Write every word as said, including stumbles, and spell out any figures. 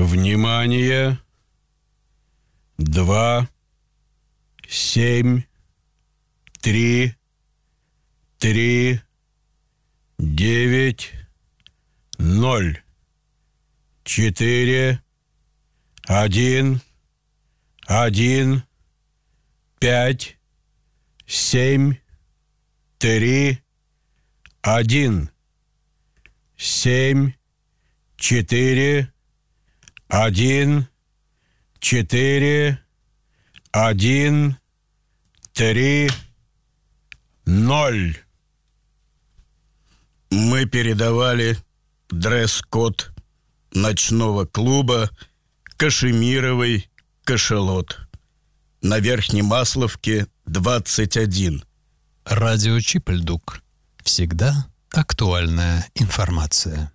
Внимание! Два, семь, три, три, девять, ноль, четыре, один, один, пять, семь, три, один, семь, четыре, один, четыре, один, три, ноль. Мы передавали дресс-код ночного клуба «Кашемировый кашалот» на Верхней Масловке, двадцать один. Радио Чипельдук. Всегда актуальная информация.